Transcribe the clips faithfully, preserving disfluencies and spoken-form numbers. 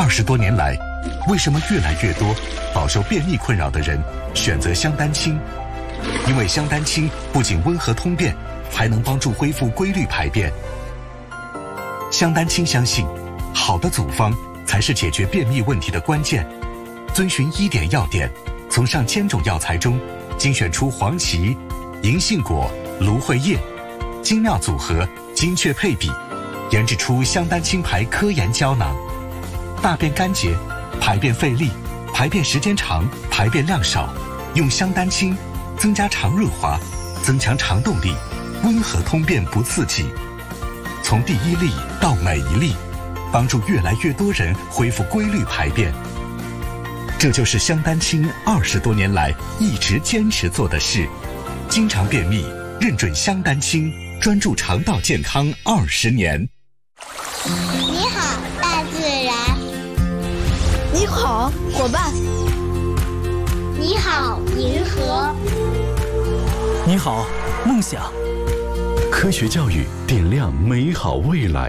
二十多年来，为什么越来越多饱受便秘困扰的人选择香丹清？因为香丹清不仅温和通便，还能帮助恢复规律排便。香丹清相信，好的组方才是解决便秘问题的关键。遵循医典要点，从上千种药材中精选出黄芪、银杏果、芦荟叶，精妙组合，精确配比，研制出香丹清牌科研胶囊。大便干结，排便费力，排便时间长，排便量少，用香丹清增加肠润滑，增强肠动力，温和通便不刺激。从第一粒到每一粒，帮助越来越多人恢复规律排便。这就是香丹清二十多年来一直坚持做的事。经常便秘，认准香丹清，专注肠道健康二十年。 你好，大自然。 你好，伙伴。 你好，银河。 你好，梦想。 科学教育点亮美好未来。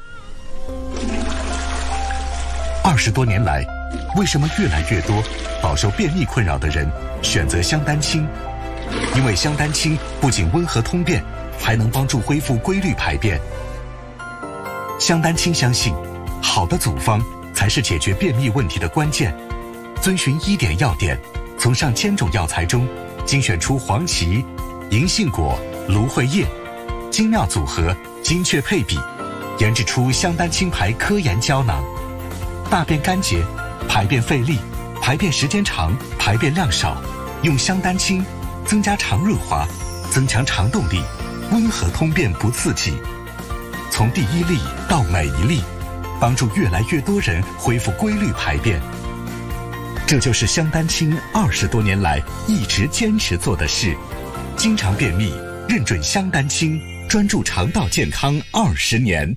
二十多年来，为什么越来越多饱受便秘困扰的人选择香丹清？因为香丹清不仅温和通便，还能帮助恢复规律排便。香丹清相信，好的组方才是解决便秘问题的关键。遵循医典要点，从上千种药材中精选出黄芪、银杏果、芦荟叶，精妙组合，精确配比，研制出香丹清牌科研胶囊。大便干结，排便费力，排便时间长，排便量少，用香丹清增加肠润滑，增强肠动力，温和通便不刺激。从第一粒到每一粒，帮助越来越多人恢复规律排便。这就是香丹清二十多年来一直坚持做的事。经常便秘，认准香丹清，专注肠道健康二十年。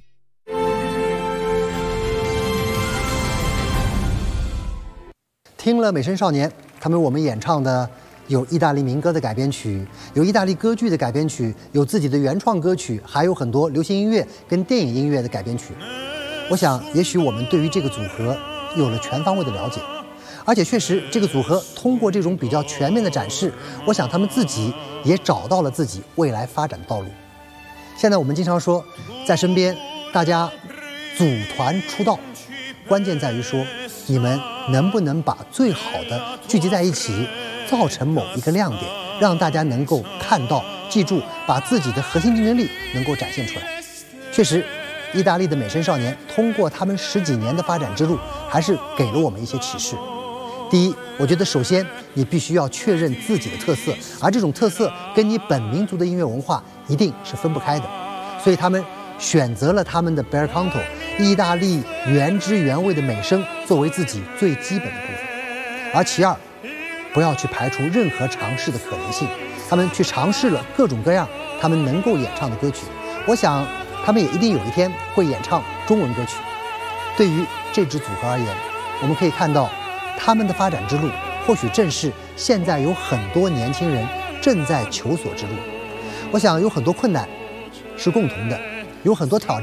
听了《美声少年》，他们为我们演唱的有意大利民歌的改编曲，有意大利歌剧的改编曲，有自己的原创歌曲，还有很多流行音乐跟电影音乐的改编曲。我想，也许我们对于这个组合有了全方位的了解，而且确实，这个组合通过这种比较全面的展示，我想他们自己也找到了自己未来发展的道路。现在我们经常说，在身边大家组团出道，关键在于说你们能不能把最好的聚集在一起，造成某一个亮点，让大家能够看到，记住，把自己的核心竞争力能够展现出来。确实，意大利的美声少年通过他们十几年的发展之路，还是给了我们一些启示。第一，我觉得首先你必须要确认自己的特色，而这种特色跟你本民族的音乐文化一定是分不开的。所以他们选择了他们的 bel canto 意大利原汁原味的美声作为自己最基本的部分。而其二，不要去排除任何尝试的可能性。他们去尝试了各种各样他们能够演唱的歌曲，我想他们也一定有一天会演唱中文歌曲。对于这支组合而言，我们可以看到他们的发展之路，或许正是现在有很多年轻人正在求索之路。我想有很多困难是共同的，有很多挑战